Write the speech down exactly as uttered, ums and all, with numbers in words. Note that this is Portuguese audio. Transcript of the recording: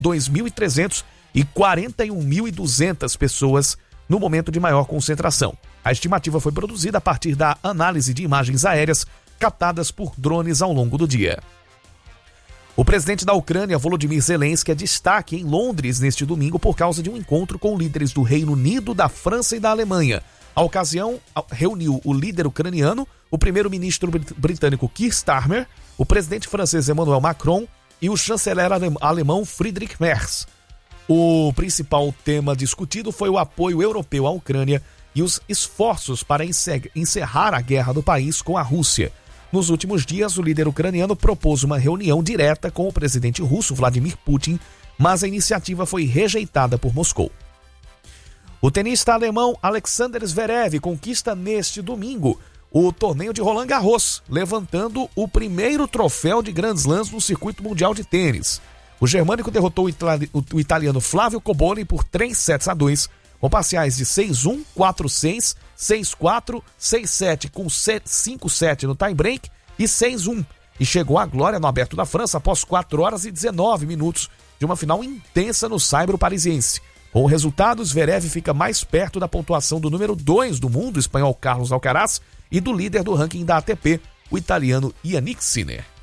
dois mil e trezentos e quarenta e um mil e duzentas pessoas no momento de maior concentração. A estimativa foi produzida a partir da análise de imagens aéreas captadas por drones ao longo do dia. O presidente da Ucrânia, Volodymyr Zelensky, é destaque em Londres neste domingo por causa de um encontro com líderes do Reino Unido, da França e da Alemanha. A ocasião reuniu o líder ucraniano, o primeiro-ministro britânico Keir Starmer, o presidente francês Emmanuel Macron e o chanceler alemão Friedrich Merz. O principal tema discutido foi o apoio europeu à Ucrânia e os esforços para encerrar a guerra do país com a Rússia. Nos últimos dias, o líder ucraniano propôs uma reunião direta com o presidente russo Vladimir Putin, mas a iniciativa foi rejeitada por Moscou. O tenista alemão Alexander Zverev conquista neste domingo o torneio de Roland Garros, levantando o primeiro troféu de Grand Slams no circuito mundial de tênis. O germânico derrotou o, itali- o italiano Flávio Cobolli por três sets a dois, com parciais de seis a um, quatro a seis, seis a quatro, seis a sete com cinco a sete no tie-break e seis a um. E chegou à glória no Aberto da França após quatro horas e dezenove minutos de uma final intensa no saibro parisiense. Com o resultado, Zverev fica mais perto da pontuação do número dois do mundo, o espanhol Carlos Alcaraz, e do líder do ranking da A T P, o italiano Yannick Sinner.